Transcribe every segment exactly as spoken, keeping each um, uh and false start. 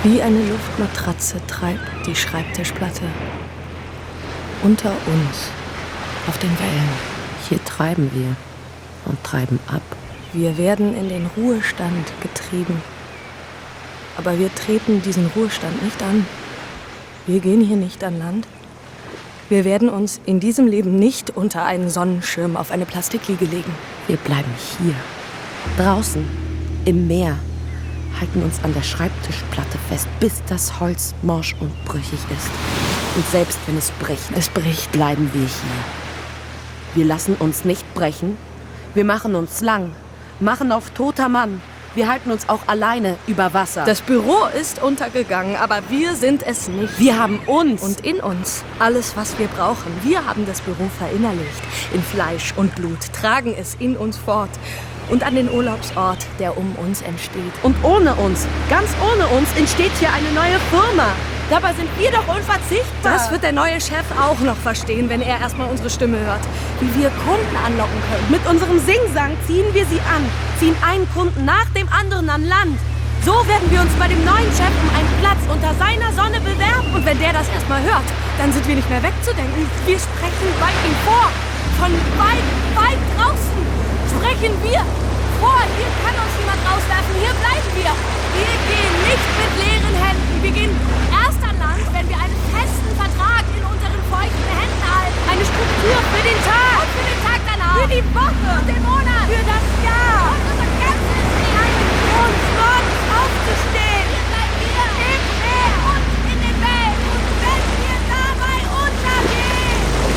Wie eine Luftmatratze treibt die Schreibtischplatte unter uns auf den Wellen. Hier treiben wir und treiben ab. Wir werden in den Ruhestand getrieben. Aber wir treten diesen Ruhestand nicht an. Wir gehen hier nicht an Land. Wir werden uns in diesem Leben nicht unter einen Sonnenschirm auf eine Plastikliege legen. Wir bleiben hier, draußen, im Meer, halten uns an der Schreibtischplatte fest, bis das Holz morsch und brüchig ist. Und selbst wenn es bricht, es bricht, bleiben wir hier. Wir lassen uns nicht brechen. Wir machen uns lang, machen auf toter Mann. Wir halten uns auch alleine über Wasser. Das Büro ist untergegangen, aber wir sind es nicht. Wir haben uns. Und in uns alles, was wir brauchen. Wir haben das Büro verinnerlicht. In Fleisch und Blut, tragen es in uns fort. Und an den Urlaubsort, der um uns entsteht. Und ohne uns, ganz ohne uns, entsteht hier eine neue Firma. Dabei sind wir doch unverzichtbar. Das wird der neue Chef auch noch verstehen, wenn er erstmal unsere Stimme hört. Wie wir Kunden anlocken können. Mit unserem Singsang ziehen wir sie an. Ziehen einen Kunden nach dem anderen an Land. So werden wir uns bei dem neuen Chef um einen Platz unter seiner Sonne bewerben. Und wenn der das erstmal hört, dann sind wir nicht mehr wegzudenken. Wir sprechen bei ihm vor. Von weit, weit draußen sprechen wir vor. Hier kann uns niemand rauswerfen. Hier bleiben wir. Wir gehen nicht mit leeren Händen. Wir gehen erst an Land, wenn wir einen festen Vertrag in unseren feuchten Händen halten. Eine Struktur für den Tag. Und für den Tag danach. Für die Woche. Und den Monat. Für das Jahr. Und unser ganzes Leben. Uns morgens aufzustehen. Hier bleiben wir im Meer und in den Wellen. Und wenn wir dabei untergehen.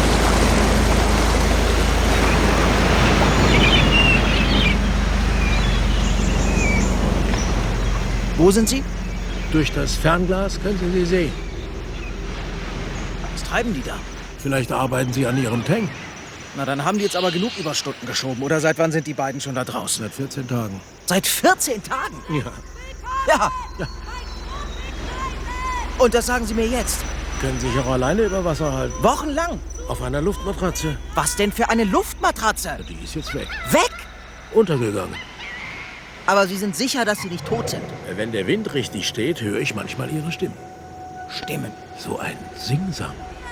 Wo sind Sie? Durch das Fernglas können Sie sie sehen. Was treiben die da? Vielleicht arbeiten Sie an Ihrem Tank. Na, dann haben die jetzt aber genug Überstunden geschoben. Oder seit wann sind die beiden schon da draußen? Seit vierzehn Tagen. Seit vierzehn Tagen? Ja. Ja. ja. Und das sagen Sie mir jetzt? Können sich auch alleine über Wasser halten. Wochenlang? Auf einer Luftmatratze. Was denn für eine Luftmatratze? Die ist jetzt weg. Weg? Untergegangen. Aber Sie sind sicher, dass Sie nicht tot sind? Wenn der Wind richtig steht, höre ich manchmal Ihre Stimmen. Stimmen? So ein Singsang.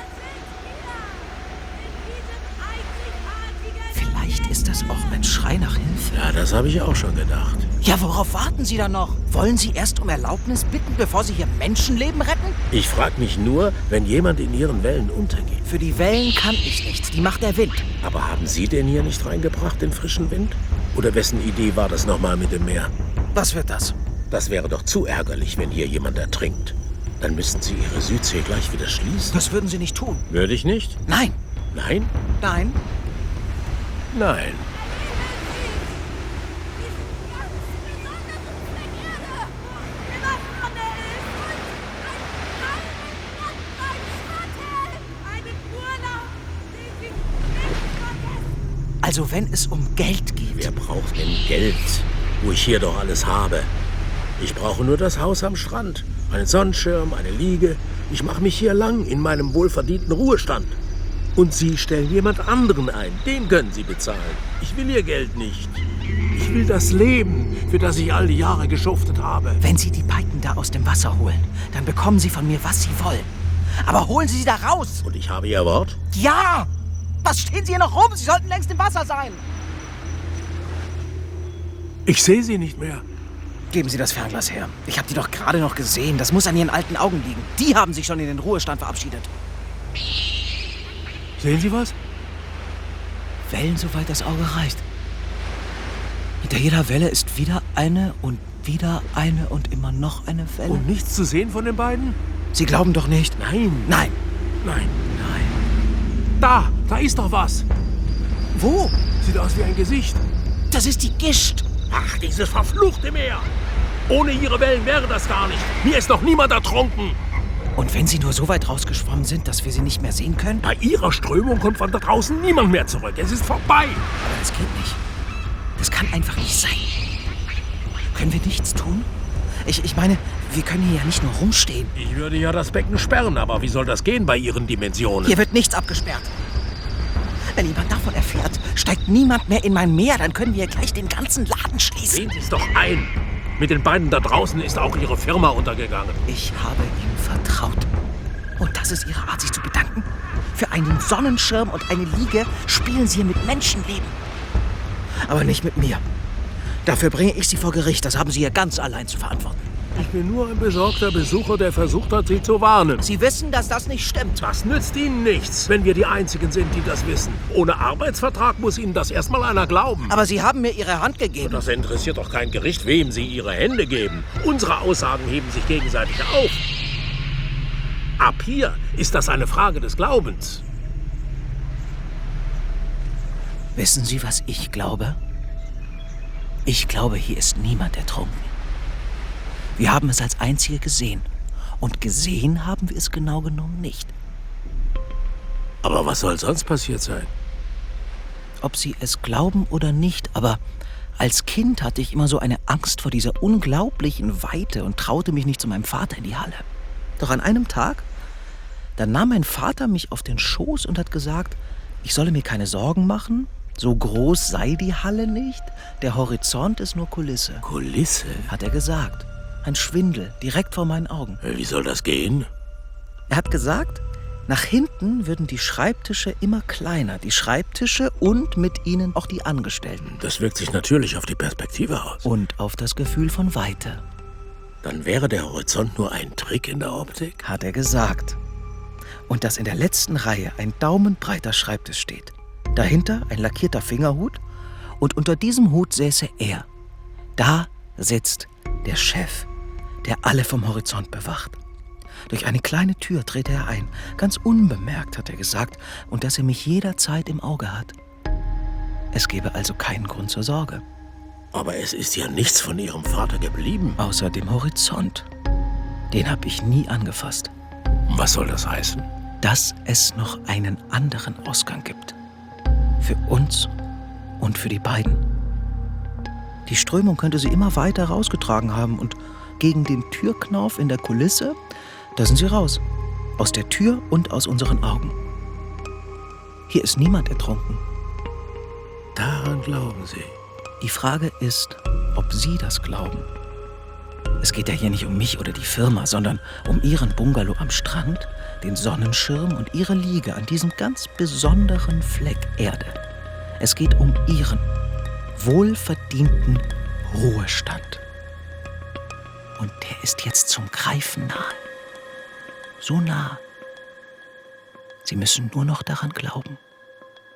Vielleicht ist das auch ein Schrei nach Hilfe. Ja, das habe ich auch schon gedacht. Ja, worauf warten Sie dann noch? Wollen Sie erst um Erlaubnis bitten, bevor Sie hier Menschenleben retten? Ich frage mich nur, wenn jemand in Ihren Wellen untergeht. Für die Wellen kann ich nichts, die macht der Wind. Aber haben Sie den hier nicht reingebracht, den frischen Wind? Oder wessen Idee war das nochmal mit dem Meer? Was wird das? Das wäre doch zu ärgerlich, wenn hier jemand ertrinkt. Dann müssten Sie Ihre Südsee gleich wieder schließen. Das würden Sie nicht tun. Würde ich nicht? Nein. Nein? Nein. Nein. Also wenn es um Geld geht. Wer braucht denn Geld, wo ich hier doch alles habe? Ich brauche nur das Haus am Strand, einen Sonnenschirm, eine Liege. Ich mache mich hier lang in meinem wohlverdienten Ruhestand. Und Sie stellen jemand anderen ein. Den können Sie bezahlen. Ich will Ihr Geld nicht. Ich will das Leben, für das ich all die Jahre geschuftet habe. Wenn Sie die Beiden da aus dem Wasser holen, dann bekommen Sie von mir, was Sie wollen. Aber holen Sie sie da raus. Und ich habe Ihr Wort? Ja! Was stehen Sie hier noch rum? Sie sollten längst im Wasser sein. Ich sehe Sie nicht mehr. Geben Sie das Fernglas her. Ich habe die doch gerade noch gesehen. Das muss an Ihren alten Augen liegen. Die haben sich schon in den Ruhestand verabschiedet. Sehen Sie was? Wellen, soweit das Auge reicht. Hinter jeder Welle ist wieder eine und wieder eine und immer noch eine Welle. Und nichts zu sehen von den beiden? Sie glauben doch nicht? Nein. Nein. Nein. Nein. Da, da ist doch was. Wo? Sieht aus wie ein Gesicht. Das ist die Gischt. Ach, dieses verfluchte Meer. Ohne ihre Wellen wäre das gar nicht. Mir ist noch niemand ertrunken. Und wenn sie nur so weit rausgeschwommen sind, dass wir sie nicht mehr sehen können? Bei ihrer Strömung kommt von da draußen niemand mehr zurück. Es ist vorbei. Aber das geht nicht. Das kann einfach nicht sein. Können wir nichts tun? Ich, ich meine, wir können hier ja nicht nur rumstehen. Ich würde ja das Becken sperren, aber wie soll das gehen bei Ihren Dimensionen? Hier wird nichts abgesperrt. Wenn jemand davon erfährt, steigt niemand mehr in mein Meer, dann können wir gleich den ganzen Laden schließen. Sehen Sie es doch ein. Mit den beiden da draußen ist auch Ihre Firma untergegangen. Ich habe ihm vertraut. Und das ist Ihre Art, sich zu bedanken? Für einen Sonnenschirm und eine Liege spielen Sie hier mit Menschenleben. Aber nicht mit mir. Dafür bringe ich Sie vor Gericht. Das haben Sie ja ganz allein zu verantworten. Ich bin nur ein besorgter Besucher, der versucht hat, Sie zu warnen. Sie wissen, dass das nicht stimmt. Das nützt Ihnen nichts, wenn wir die Einzigen sind, die das wissen. Ohne Arbeitsvertrag muss Ihnen das erstmal einer glauben. Aber Sie haben mir Ihre Hand gegeben. Das interessiert doch kein Gericht, wem Sie Ihre Hände geben. Unsere Aussagen heben sich gegenseitig auf. Ab hier ist das eine Frage des Glaubens. Wissen Sie, was ich glaube? Ich glaube, hier ist niemand ertrunken. Wir haben es als Einzige gesehen. Und gesehen haben wir es genau genommen nicht. Aber was soll sonst passiert sein? Ob Sie es glauben oder nicht, aber als Kind hatte ich immer so eine Angst vor dieser unglaublichen Weite und traute mich nicht zu meinem Vater in die Halle. Doch an einem Tag, da nahm mein Vater mich auf den Schoß und hat gesagt, ich solle mir keine Sorgen machen, so groß sei die Halle nicht, der Horizont ist nur Kulisse. Kulisse? Hat er gesagt. Ein Schwindel, direkt vor meinen Augen. Wie soll das gehen? Er hat gesagt, nach hinten würden die Schreibtische immer kleiner. Die Schreibtische und mit ihnen auch die Angestellten. Das wirkt sich natürlich auf die Perspektive aus. Und auf das Gefühl von Weite. Dann wäre der Horizont nur ein Trick in der Optik? Hat er gesagt. Und dass in der letzten Reihe ein daumenbreiter Schreibtisch steht. Dahinter ein lackierter Fingerhut. Und unter diesem Hut säße er. Da sitzt der Chef, der alle vom Horizont bewacht. Durch eine kleine Tür trete er ein. Ganz unbemerkt, hat er gesagt, und dass er mich jederzeit im Auge hat. Es gäbe also keinen Grund zur Sorge. Aber es ist ja nichts von Ihrem Vater geblieben. Außer dem Horizont. Den habe ich nie angefasst. Und was soll das heißen? Dass es noch einen anderen Ausgang gibt. Für uns und für die beiden. Die Strömung könnte sie immer weiter rausgetragen haben und gegen den Türknauf in der Kulisse, da sind sie raus. Aus der Tür und aus unseren Augen. Hier ist niemand ertrunken. Daran glauben Sie. Die Frage ist, ob Sie das glauben. Es geht ja hier nicht um mich oder die Firma, sondern um Ihren Bungalow am Strand, den Sonnenschirm und Ihre Liege an diesem ganz besonderen Fleck Erde. Es geht um Ihren wohlverdienten Ruhestand. Und der ist jetzt zum Greifen nahe. So nah. Sie müssen nur noch daran glauben.